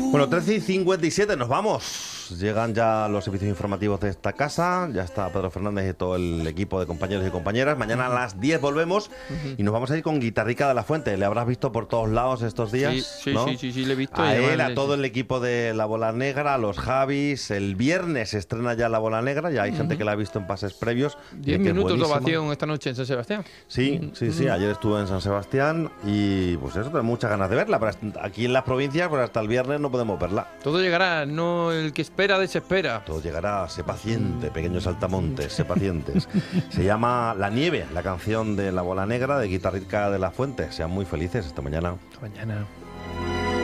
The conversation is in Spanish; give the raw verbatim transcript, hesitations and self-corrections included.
Bueno, trece y cincuenta y siete, nos vamos. Llegan ya los servicios informativos de esta casa. Ya está Pedro Fernández y todo el equipo de compañeros y compañeras. Mañana a las diez volvemos uh-huh. y nos vamos a ir con Guitarrica de la Fuente. Le habrás visto por todos lados estos días, Sí, sí, ¿no? sí, sí, sí, le he visto. A él, a le... todo el equipo de La Bola Negra, a los Javis. El viernes se estrena ya La Bola Negra. Ya hay uh-huh. gente que la ha visto en pases previos. Diez minutos de ovación esta noche en San Sebastián. Sí, sí, sí. Ayer estuve en San Sebastián y pues eso, tengo muchas ganas de verla. Pero aquí en las provincias, pues hasta el viernes no podemos verla. Todo llegará, no el que espera desespera. Todo llegará, sé paciente, pequeños saltamontes, sé pacientes. Se llama La Nieve, la canción de La Bola Negra de Guitarrica de la Fuente. Sean muy felices esta mañana. Hasta mañana.